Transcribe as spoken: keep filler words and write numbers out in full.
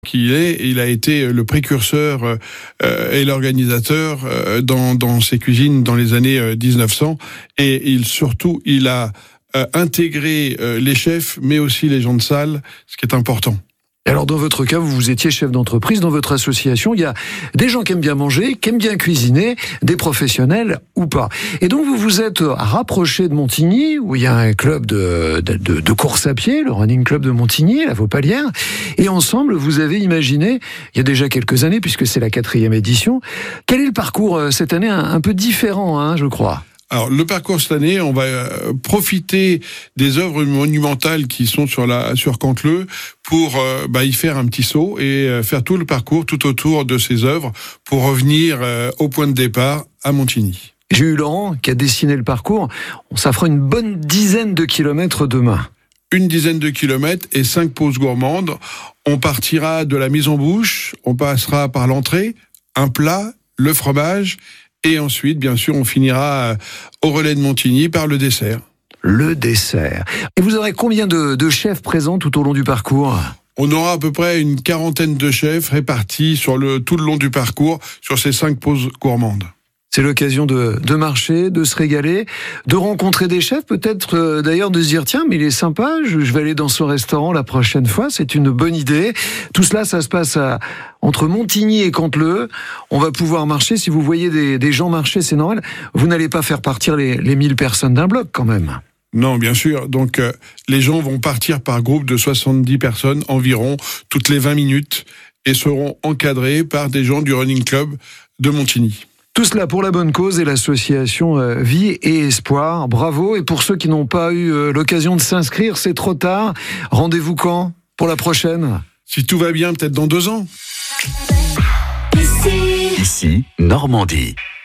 qu'il est, il a été le précurseur euh, et l'organisateur euh, dans, dans ces cuisines dans les années euh, dix-neuf cents. Et il, surtout, il a euh, intégré euh, les chefs, mais aussi les gens de salle, ce qui est important. Alors dans votre cas, vous, vous étiez chef d'entreprise, dans votre association, il y a des gens qui aiment bien manger, qui aiment bien cuisiner, des professionnels ou pas. Et donc vous vous êtes rapproché de Montigny, où il y a un club de, de, de, de course à pied, le Running Club de Montigny, la Vaupalière, et ensemble vous avez imaginé, il y a déjà quelques années, puisque c'est la quatrième édition, quel est le parcours cette année, un, un peu différent, hein, je crois. Alors, le parcours cette année, on va euh, profiter des œuvres monumentales qui sont sur la sur Canteleu pour euh, bah, y faire un petit saut et euh, faire tout le parcours tout autour de ces œuvres pour revenir euh, au point de départ à Montigny. J'ai eu Laurent qui a dessiné le parcours. Ça fera une bonne dizaine de kilomètres demain. Une dizaine de kilomètres et cinq pauses gourmandes. On partira de la mise en bouche, on passera par l'entrée, un plat, le fromage. Et ensuite, bien sûr, on finira au relais de Montigny par le dessert. Le dessert. Et vous aurez combien de, de chefs présents tout au long du parcours ? On aura à peu près une quarantaine de chefs répartis sur le, tout le long du parcours, sur ces cinq pauses gourmandes. C'est l'occasion de, de marcher, de se régaler, de rencontrer des chefs, peut-être euh, d'ailleurs de se dire tiens, mais il est sympa, je, je vais aller dans son restaurant la prochaine fois, c'est une bonne idée. Tout cela, ça se passe à, entre Montigny et Canteleu. On va pouvoir marcher. Si vous voyez des, des gens marcher, c'est normal. Vous n'allez pas faire partir les, les mille personnes d'un bloc quand même. Non, bien sûr. Donc, euh, les gens vont partir par groupe de soixante-dix personnes environ, toutes les vingt minutes, et seront encadrés par des gens du Running Club de Montigny. Tout cela pour la bonne cause et l'association Vie et Espoir. Bravo. Et pour ceux qui n'ont pas eu l'occasion de s'inscrire, c'est trop tard. Rendez-vous quand pour la prochaine ? Si tout va bien, peut-être dans deux ans. Ici, Ici Normandie.